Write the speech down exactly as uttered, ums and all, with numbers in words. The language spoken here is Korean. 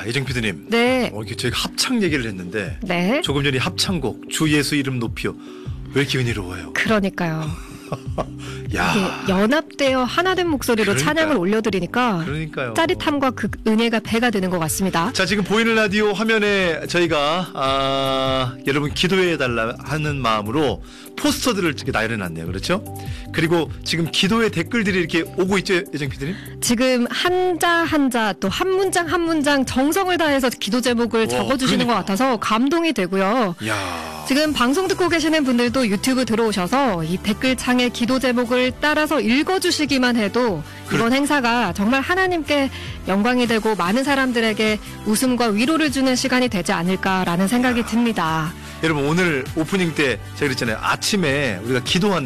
예정 피디님. 네. 어, 이게 저희가 합창 얘기를 했는데 네. 조금 전에 합창곡 주 예수 이름 높이요. 왜 이렇게 은혜로워요? 그러니까요. 야. 이게 연합되어 하나된 목소리로 그러니까요. 찬양을 올려드리니까 그러니까요. 짜릿함과 그 은혜가 배가 되는 것 같습니다. 자, 지금 보이는 라디오 화면에 저희가 아, 여러분 기도해 달라 하는 마음으로 포스터들을 이렇게 나열해놨네요. 그렇죠? 그리고 지금 기도의 댓글들이 이렇게 오고 있죠, 예정 피디님? 지금 한자 한자 또 한 문장 한 문장 정성을 다해서 기도 제목을 와, 적어주시는 그러니까. 것 같아서 감동이 되고요. 야. 지금 방송 듣고 계시는 분들도 유튜브 들어오셔서 이 댓글창에 기도 제목을 따라서 읽어주시기만 해도 이번 그래. 행사가 정말 하나님께 영광이 되고 많은 사람들에게 웃음과 위로를 주는 시간이 되지 않을까라는 생각이 듭니다. 여러분 오늘 오프닝 때 제가 그랬잖아요. 아침에 우리가 기도한